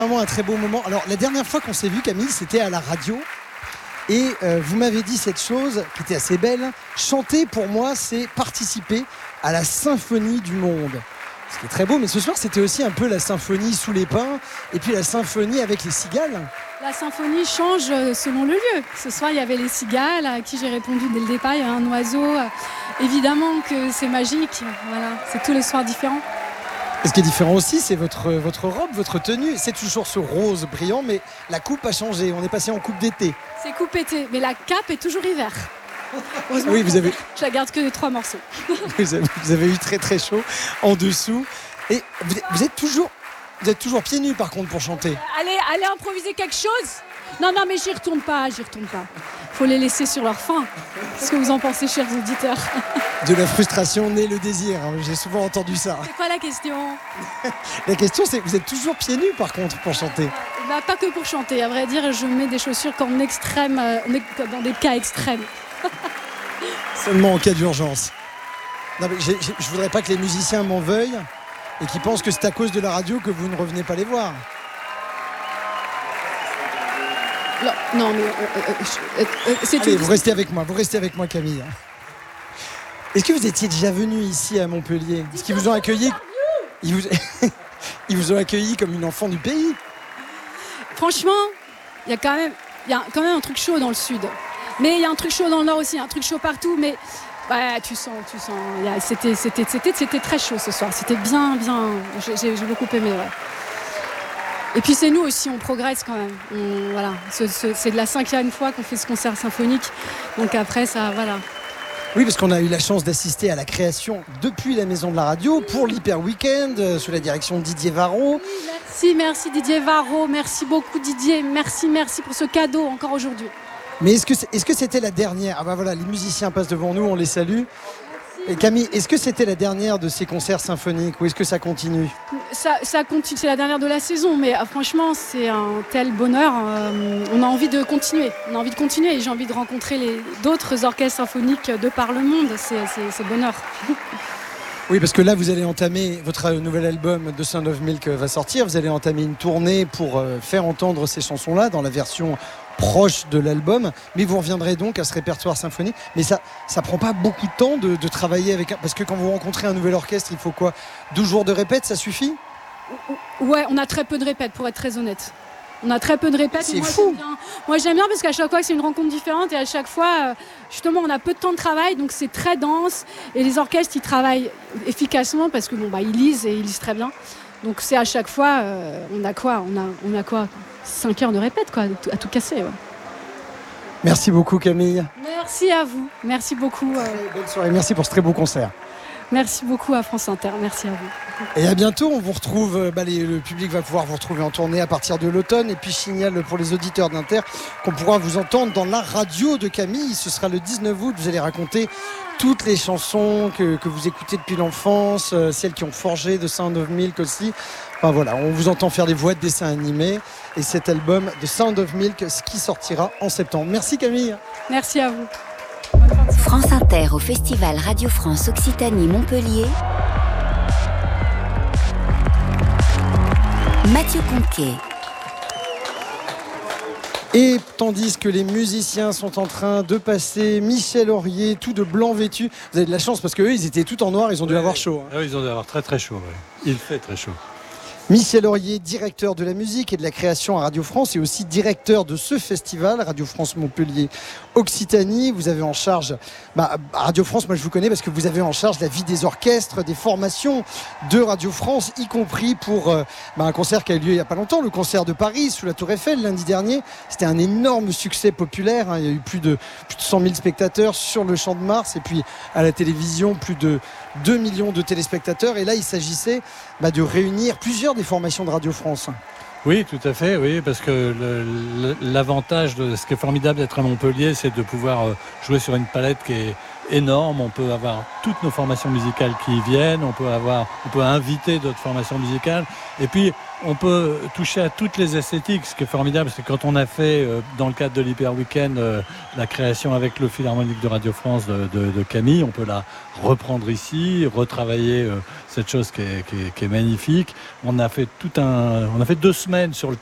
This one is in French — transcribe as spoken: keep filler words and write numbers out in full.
Vraiment un très beau moment. Alors la dernière fois qu'on s'est vu, Camille, c'était à la radio. Et euh, vous m'avez dit cette chose qui était assez belle. Chanter pour moi, c'est participer à la symphonie du monde. Ce qui est très beau, mais ce soir c'était aussi un peu la symphonie sous les pins et puis la symphonie avec les cigales. La symphonie change selon le lieu. Ce soir il y avait les cigales à qui j'ai répondu dès le départ, il y a un oiseau. Évidemment que c'est magique, voilà, c'est tous les soirs différents. Et ce qui est différent aussi, c'est votre, votre robe, votre tenue. C'est toujours ce rose brillant, mais la coupe a changé. On est passé en coupe d'été. C'est coupe été, mais la cape est toujours hiver. Oui, vous avez... Je la garde que les trois morceaux. Vous avez, vous avez eu très très chaud en dessous. Et vous, vous êtes toujours, vous êtes toujours pieds nus par contre pour chanter. Allez, allez improviser quelque chose. Non, non, mais j'y retourne pas, j'y retourne pas. Faut les laisser sur leur faim. Qu'est-ce que vous en pensez, chers auditeurs? De la frustration naît le désir. J'ai souvent entendu ça. C'est quoi la question? La question, c'est que vous êtes toujours pieds nus par contre pour chanter. Bah, pas que pour chanter. À vrai dire, je mets des chaussures qu'en extrême, euh, dans des cas extrêmes. Seulement en cas d'urgence. Non, mais j'ai, j'ai, je voudrais pas que les musiciens m'en veuillent et qu'ils pensent que c'est à cause de la radio que vous ne revenez pas les voir. Non, non mais euh, euh, euh, c'est Allez, une... vous restez avec moi, vous restez avec moi, Camille. Est-ce que vous étiez déjà venu ici à Montpellier? Est-ce qu'ils vous ont accueilli? Ils vous... Ils vous ont accueilli comme une enfant du pays? Franchement, il y a quand même, il y a quand même un truc chaud dans le sud. Mais il y a un truc chaud dans le nord aussi, un truc chaud partout. Mais ouais, tu sens, tu sens. A, c'était, c'était, c'était, c'était très chaud ce soir. C'était bien, bien. J'ai, j'ai, j'ai beaucoup aimé. Ouais. Et puis c'est nous aussi, on progresse quand même. On, voilà, c'est, c'est, c'est de la cinquième fois qu'on fait ce concert symphonique. Donc après, ça, voilà. Oui, parce qu'on a eu la chance d'assister à la création depuis la Maison de la Radio pour l'Hyper Weekend euh, sous la direction de Didier Varro. Oui, merci, merci Didier Varro. Merci beaucoup Didier. Merci, merci pour ce cadeau encore aujourd'hui. Mais est-ce que, c'est, est-ce que c'était la dernière? Ah bah voilà, les musiciens passent devant nous, on les salue. Et Camille, est-ce que c'était la dernière de ces concerts symphoniques ou est-ce que ça continue? ça, ça continue, c'est la dernière de la saison, mais euh, franchement, c'est un tel bonheur. Euh, on a envie de continuer. On a envie de continuer et j'ai envie de rencontrer les, d'autres orchestres symphoniques de par le monde. C'est, c'est, c'est bonheur. Oui, parce que là, vous allez entamer, votre nouvel album The Sound of Milk va sortir. Vous allez entamer une tournée pour euh, faire entendre ces chansons-là dans la version proche de l'album, mais vous reviendrez donc à ce répertoire symphonique. Mais ça ça prend pas beaucoup de temps de, de travailler avec un... Parce que quand vous rencontrez un nouvel orchestre, il faut quoi? douze jours de répète, ça suffit? Ouais, on a très peu de répètes, pour être très honnête. On a très peu de répètes. C'est moi, fou. J'aime bien. Moi j'aime bien parce qu'à chaque fois c'est une rencontre différente et à chaque fois justement on a peu de temps de travail, donc c'est très dense et les orchestres ils travaillent efficacement parce que bon bah ils lisent et ils lisent très bien. Donc c'est à chaque fois euh, on a quoi on a on a quoi cinq heures de répète quoi à tout casser. Ouais. Merci beaucoup Camille. Merci à vous. Merci beaucoup. Euh... Bonne soirée. Merci pour ce très beau concert. Merci beaucoup à France Inter. Merci à vous. Et à bientôt. On vous retrouve. Bah, les, le public va pouvoir vous retrouver en tournée à partir de l'automne. Et puis je signale pour les auditeurs d'Inter qu'on pourra vous entendre dans la radio de Camille. Ce sera le dix-neuf août. Vous allez raconter toutes les chansons que, que vous écoutez depuis l'enfance, euh, celles qui ont forgé The Sound of Milk aussi. Enfin voilà, on vous entend faire des voix de dessins animés. Et cet album The Sound of Milk, ce qui sortira en septembre. Merci Camille. Merci à vous. France Inter au Festival Radio France Occitanie Montpellier. Mathieu Conquet. Et tandis que les musiciens sont en train de passer, Michel Aurier, tout de blanc vêtu. Vous avez de la chance parce qu'eux, ils étaient tout en noir, ils ont dû ouais, avoir chaud. Hein. Ouais, ils ont dû avoir très très chaud. Ouais. Il fait très chaud. Michel Aurier, directeur de la musique et de la création à Radio France et aussi directeur de ce festival, Radio France Montpellier Occitanie. Vous avez en charge, bah, Radio France, moi je vous connais parce que vous avez en charge la vie des orchestres, des formations de Radio France, y compris pour euh, bah, un concert qui a eu lieu il n'y a pas longtemps, le concert de Paris sous la Tour Eiffel lundi dernier. C'était un énorme succès populaire, hein. Il y a eu plus de, plus de cent mille spectateurs sur le Champ de Mars et puis à la télévision plus de deux millions de téléspectateurs. Et là il s'agissait bah, de réunir plusieurs des formations de Radio France. Oui, tout à fait, oui, parce que le, le, l'avantage de ce qui est formidable d'être à Montpellier, c'est de pouvoir jouer sur une palette qui est énorme. On peut avoir toutes nos formations musicales qui y viennent. On peut avoir, on peut inviter d'autres formations musicales. Et puis, on peut toucher à toutes les esthétiques. Ce qui est formidable, c'est quand on a fait, euh, dans le cadre de l'Hyper Weekend, euh, la création avec le Philharmonique de Radio France de, de, de Camille, on peut la reprendre ici, retravailler euh, cette chose qui est, qui est, qui est magnifique. On a fait tout un, on a fait deux semaines sur le